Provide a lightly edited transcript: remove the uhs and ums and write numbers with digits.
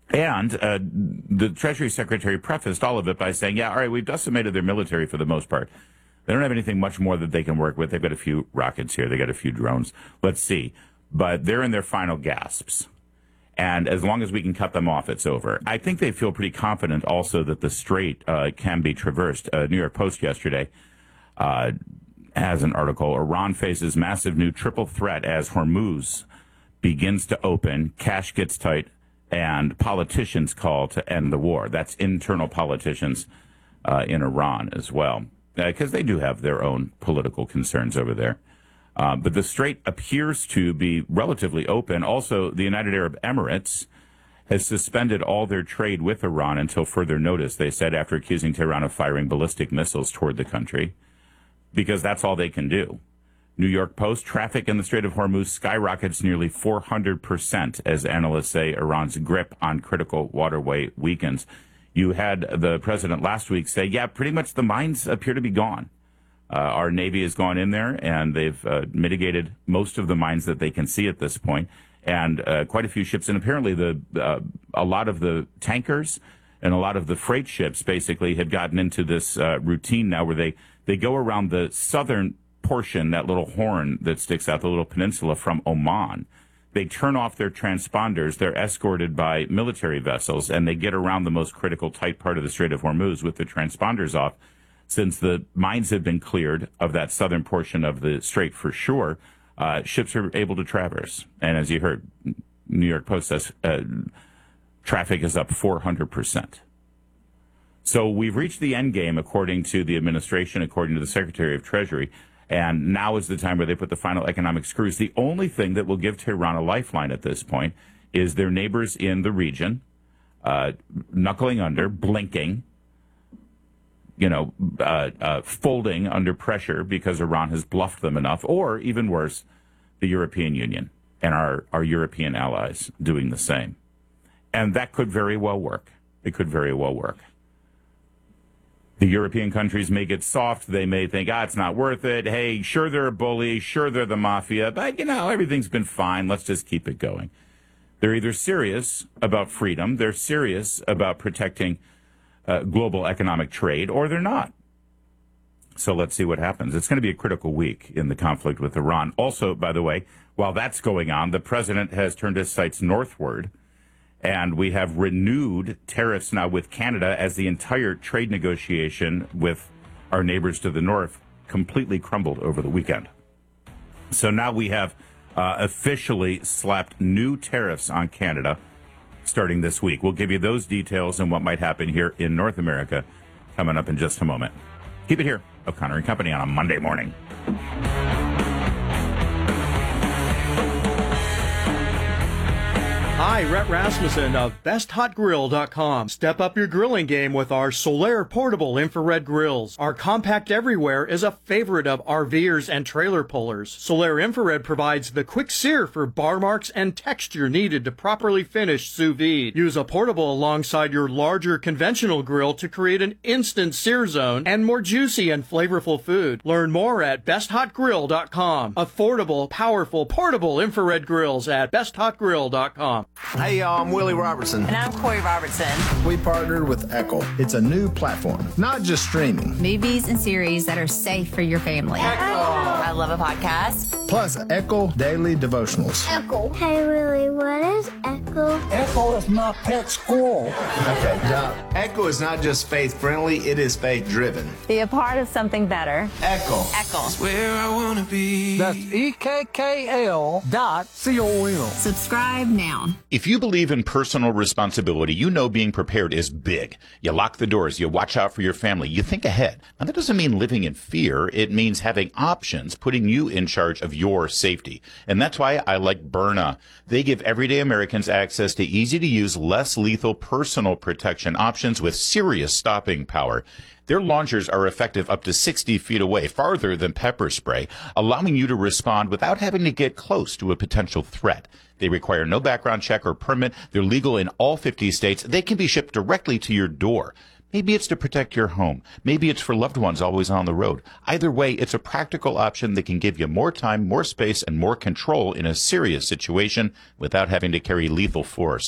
And the Treasury Secretary prefaced all of it by saying, yeah, all right, we've decimated their military for the most part. They don't have anything much more that they can work with. They've got a few rockets here. They got a few drones. Let's see. But they're in their final gasps. And as long as we can cut them off, it's over. I think they feel pretty confident also that the strait can be traversed. New York Post yesterday has an article. Iran faces massive new triple threat as Hormuz begins to open, cash gets tight, and politicians call to end the war. That's internal politicians in Iran as well, because they do have their own political concerns over there. But the strait appears to be relatively open. Also, the United Arab Emirates has suspended all their trade with Iran until further notice, they said, after accusing Tehran of firing ballistic missiles toward the country, because that's all they can do. New York Post, traffic in the Strait of Hormuz skyrockets nearly 400% as analysts say Iran's grip on critical waterway weakens. You had the president last week say, yeah, pretty much the mines appear to be gone. Our Navy has gone in there, and they've mitigated most of the mines that they can see at this point, and quite a few ships. And apparently a lot of the tankers and a lot of the freight ships basically had gotten into this routine now where they go around the southern portion, that little horn that sticks out, the little peninsula from Oman. They turn off their transponders. They're escorted by military vessels, and they get around the most critical tight part of the Strait of Hormuz with the transponders off. Since the mines have been cleared of that southern portion of the strait for sure, ships are able to traverse. And as you heard, New York Post says traffic is up 400%. So we've reached the end game, according to the administration, according to the Secretary of Treasury. And now is the time where they put the final economic screws. The only thing that will give Tehran a lifeline at this point is their neighbors in the region, knuckling under, blinking, folding under pressure because Iran has bluffed them enough, or even worse, the European Union and our European allies doing the same. And that could very well work. It could very well work. The European countries may get soft. They may think, it's not worth it. Hey, sure, they're a bully. Sure, they're the mafia. But, everything's been fine. Let's just keep it going. They're either serious about freedom, they're serious about protecting global economic trade, or they're not. So let's see what happens. It's going to be a critical week in the conflict with Iran. Also, by the way, while that's going on, the president has turned his sights northward. And we have renewed tariffs now with Canada as the entire trade negotiation with our neighbors to the north completely crumbled over the weekend. So now we have officially slapped new tariffs on Canada starting this week. We'll give you those details and what might happen here in North America coming up in just a moment. Keep it here, O'Connor and Company, on a Monday morning. Hi, Rhett Rasmussen of BestHotGrill.com. Step up your grilling game with our Solaire portable infrared grills. Our compact everywhere is a favorite of RVers and trailer pullers. Solaire infrared provides the quick sear for bar marks and texture needed to properly finish sous vide. Use a portable alongside your larger conventional grill to create an instant sear zone and more juicy and flavorful food. Learn more at BestHotGrill.com. Affordable, powerful, portable infrared grills at BestHotGrill.com. Hey, y'all, I'm Willie Robertson. And I'm Corey Robertson. We partnered with Echo. It's a new platform, not just streaming. Movies and series that are safe for your family. Echo! I love a podcast. Plus, Echo Daily Devotionals. Echo. Hey, Willie, what is Echo? Echo is my pet squirrel. Okay, now, Echo is not just faith-friendly, it is faith-driven. Be a part of something better. Echo. Echo. Where I wanna be. That's EKKL.com. Subscribe now. If you believe in personal responsibility, you know being prepared is big. You lock the doors, you watch out for your family, you think ahead. Now, that doesn't mean living in fear. It means having options, putting you in charge of your safety. And that's why I like Byrna. They give everyday Americans access to easy-to-use, less lethal personal protection options with serious stopping power. Their launchers are effective up to 60 feet away, farther than pepper spray, allowing you to respond without having to get close to a potential threat. They require no background check or permit. They're legal in all 50 states. They can be shipped directly to your door. Maybe it's to protect your home. Maybe it's for loved ones always on the road. Either way, it's a practical option that can give you more time, more space, and more control in a serious situation without having to carry lethal force.